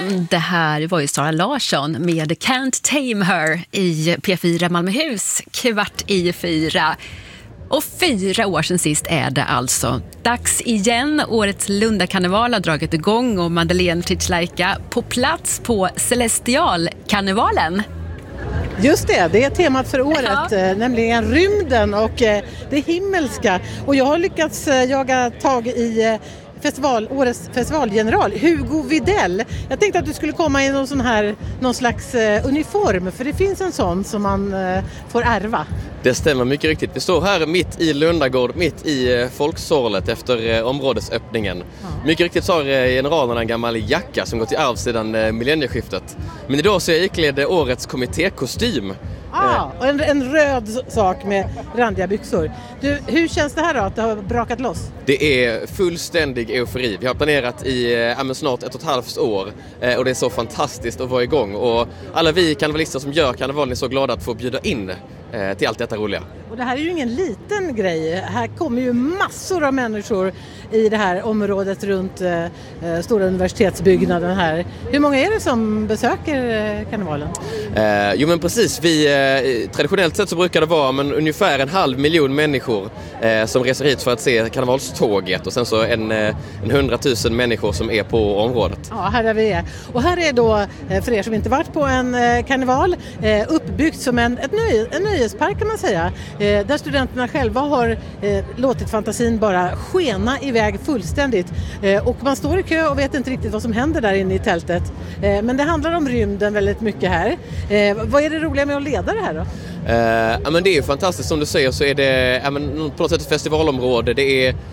Det här var ju Sara Larsson med Can't Tame Her i P4 Malmöhus 3:15. Och 4 år sedan sist är det alltså dags igen. Årets Lundakarneval har dragit igång och Madeleine Titslaika på plats på Celestialkarnevalen. Just det är temat för året, nämligen rymden och det himmelska. Och jag har lyckats jaga tag i årets festivalgeneral, Hugo Videll. Jag tänkte att du skulle komma i någon slags uniform, för det finns en sån som man får ärva. Det stämmer mycket riktigt. Vi står här mitt i Lundagård, mitt i folksorlet efter områdesöppningen. Ja. Mycket riktigt så har generalen en gammal jacka som gått i arv sedan millennieskiftet. Men idag så är jag iklädd årets kommittékostym. Och en röd sak med randiga byxor. Du, hur känns det här då, att det har brakat loss? Det är fullständig eufori. Vi har planerat i snart 1,5 år och det är så fantastiskt att vara igång. Och alla vi karnevalister som gör karnevalen är så glada att få bjuda in till allt detta roliga. Och det här är ju ingen liten grej. Här kommer ju massor av människor i det här området runt stora universitetsbyggnaden här. Hur många är det som besöker karnevalen? Jo men precis, traditionellt sett så brukar det vara ungefär 500 000 människor som reser hit för att se karnevalståget och sen så 100 000 människor som är på området. Ja, här är vi är. Och här är då, för er som inte varit på en karneval, uppbyggt som en nöjespark kan man säga. Där studenterna själva har låtit fantasin bara skena iväg fullständigt. Och man står i kö och vet inte riktigt vad som händer där inne i tältet. Men det handlar om rymden väldigt mycket här. Vad är det roliga med att leda det här då? Men det är ju fantastiskt, som du säger så är det på något sätt ett festivalområde. Det är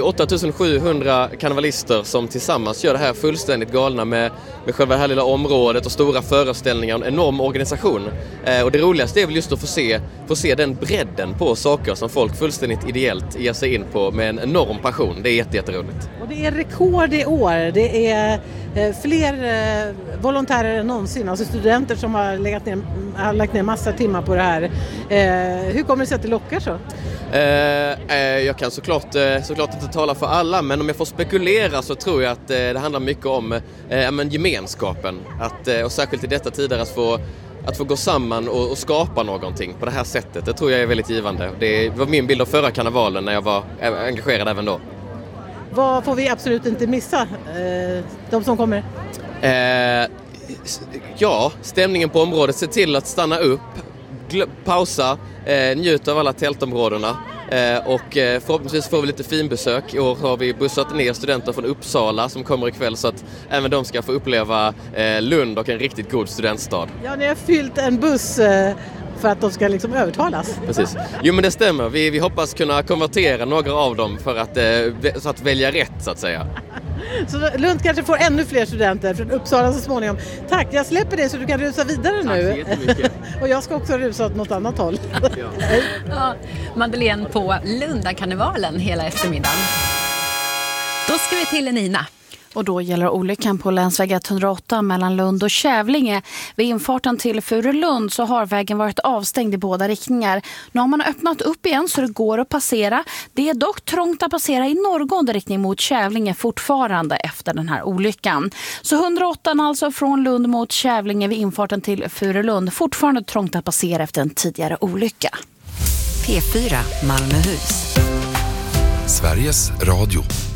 8700 karnevalister som tillsammans gör det här fullständigt galna med själva det här lilla området och stora föreställningar, en enorm organisation. Och det roligaste är väl just att få se den bredden på saker som folk fullständigt ideellt ger sig in på med en enorm passion. Det är jätteroligt. Och det är rekord i år. Det är fler volontärer än någonsin, alltså studenter som har lagt ner massa timmar på det här. Hur kommer det sig att det lockar så? Jag kan såklart inte tala för alla, men om jag får spekulera så tror jag att det handlar mycket om gemenskapen. Och särskilt i detta tider att få gå samman och skapa någonting på det här sättet. Det tror jag är väldigt givande. Det var min bild av förra karnevalen när jag var engagerad även då. Vad får vi absolut inte missa, de som kommer? Stämningen på området. Se till att stanna upp, pausa, njuta av alla tältområdena. Och förhoppningsvis får vi lite finbesök. I år har vi bussat ner studenter från Uppsala som kommer ikväll så att även de ska få uppleva Lund och en riktigt god studentstad. Ja, ni har fyllt en buss för att de ska liksom övertalas. Precis. Jo, men det stämmer. Vi hoppas kunna konvertera några av dem så att välja rätt, så att säga. Så Lund kanske får ännu fler studenter från Uppsala så småningom. Tack, jag släpper dig så du kan rusa vidare nu. Tack så jättemycket. Och jag ska också rusa åt något annat håll. Ja, Madeleine på Lundakarnevalen hela eftermiddagen. Då ska vi till Nina. Och då gäller olyckan på länsväg 108 mellan Lund och Kävlinge. Vid infarten till Furulund så har vägen varit avstängd i båda riktningar. Nu har man öppnat upp igen så det går att passera. Det är dock trångt att passera i norrgående riktning mot Kävlinge fortfarande efter den här olyckan. Så 108 alltså från Lund mot Kävlinge vid infarten till Furulund. Fortfarande trångt att passera efter en tidigare olycka. P4 Malmöhus. Sveriges Radio.